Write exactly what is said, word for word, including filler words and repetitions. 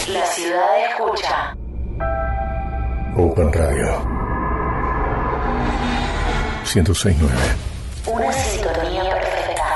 La ciudad escucha. Open Radio ciento seis punto nueve. Una sintonía